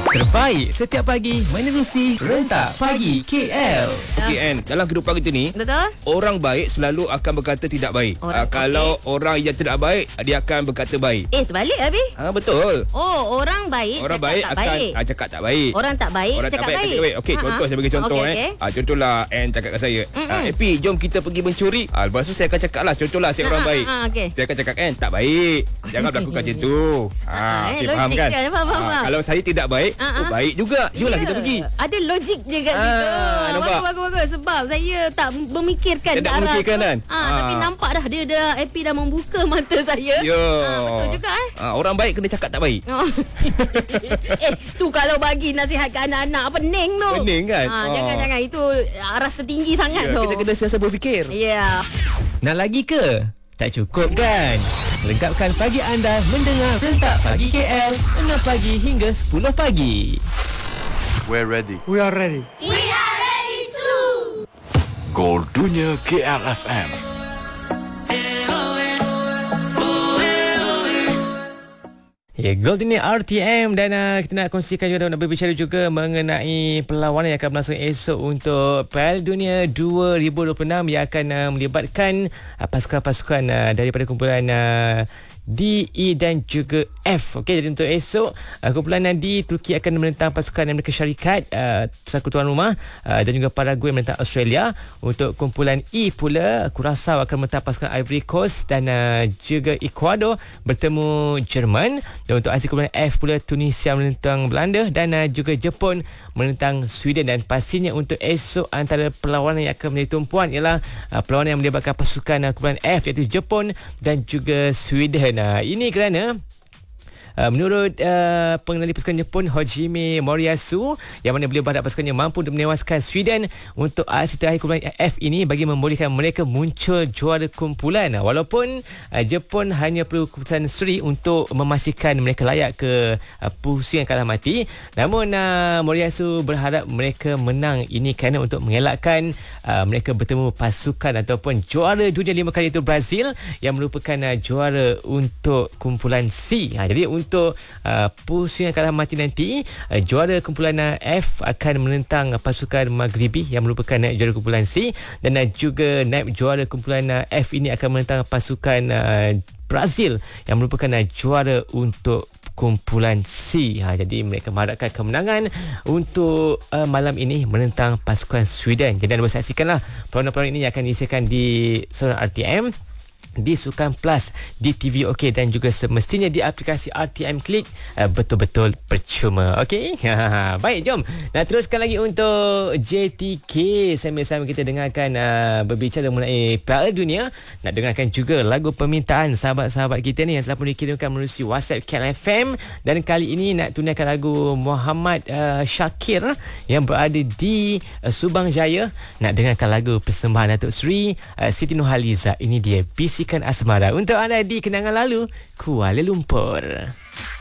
Terbaik setiap pagi menerusi Rentak Pagi KL. Okey Ann, dalam kehidupan kita ni, Betul? orang baik selalu akan berkata tidak baik. Kalau orang yang tidak baik, dia akan berkata baik. Terbalik Abi. Betul. Oh, orang baik Orang cakap baik tak akan baik. cakap tak baik. Orang tak baik Orang cakap tak baik, baik. cakap baik. Okey, contoh saya bagi contoh Okey. Contohlah Ann cakap kat saya, Epi, jom kita pergi mencuri. Lepas tu saya akan cakap lah, contohlah saya orang baik. Okey. Saya akan cakap Ann, tak baik. Jangan berlakukan macam tu. Okay, faham logik kan? Faham. Kalau saya tidak baik, baik juga. Yolah kita pergi. Ada logik je kat situ. Nampak? Bagus. Sebab saya tak memikirkan Dia ke tak arah memikirkan tu. kan? Tapi nampak dah dia dah Epi dah membuka mata saya. Betul juga Orang baik kena cakap tak baik. Tu kalau bagi nasihat ke anak-anak pening tu. Pening kan? Jangan itu aras tertinggi sangat tu. Kita kena sentiasa berfikir. Ya. Nak lagi ke? Tak cukup kan? Lengkapkan pagi anda mendengar Rentak Pagi KL 6 pagi hingga 10 pagi. We're ready. We are ready. Gol Dunia KLFM. Ya, Gold ini RTM dan kita nak kongsikan juga, nak berbicara juga mengenai perlawanan yang akan berlangsung esok untuk Piala Dunia 2026 yang akan melibatkan pasukan-pasukan daripada kumpulan D, E dan juga F. Okey, jadi untuk esok kumpulan D Turki akan menentang pasukan Amerika Syarikat selaku tuan rumah, dan juga Paraguay menentang Australia. Untuk kumpulan E pula, Curaçao akan menentang pasukan Ivory Coast dan juga Ecuador bertemu Jerman. Dan untuk hasil kumpulan F pula, Tunisia menentang Belanda dan juga Jepun menentang Sweden. Dan pastinya untuk esok antara perlawanan yang akan menjadi tumpuan ialah perlawanan yang melibatkan pasukan kumpulan F iaitu Jepun dan juga Sweden. Ini kerana menurut pengendali pasukan Jepun, Hajime Moriyasu, yang mana beliau berharap pasukannya mampu untuk menewaskan Sweden untuk aksi terakhir kumpulan F ini bagi membolehkan mereka muncul juara kumpulan. Walaupun Jepun hanya perlu keputusan seri untuk memastikan mereka layak ke pusingan kalah mati, namun Moriyasu berharap mereka menang ini kerana untuk mengelakkan mereka bertemu pasukan ataupun juara dunia 5 kali itu Brazil yang merupakan juara untuk kumpulan C. Jadi untuk pusingan kalah mati nanti, juara kumpulan F akan menentang pasukan Maghribi yang merupakan juara kumpulan C, dan juga naib juara kumpulan F ini akan menentang pasukan Brazil yang merupakan juara untuk kumpulan C. Jadi mereka mengharapkan kemenangan untuk malam ini menentang pasukan Sweden. Jadi anda boleh saksikanlah perlawanan-perlawanan ini yang akan diisikan di saluran RTM, di Sukan Plus, di TV OK dan juga semestinya di aplikasi RTM Klik. Betul-betul percuma. Okey. Baik, jom. Nah, teruskan lagi untuk JTK. Sambil-sambil kita dengarkan berbicara mengenai Piala Dunia, nak dengarkan juga lagu permintaan sahabat-sahabat kita ni yang telah pun dikirimkan melalui WhatsApp KLFM. Dan kali ini nak tunaikan lagu Muhammad Syakir yang berada di Subang Jaya. Nak dengarkan lagu persembahan Datuk Seri Siti Nurhaliza. Ini dia Bisikan Asmara untuk anda di kenangan lalu, Kuala Lumpur.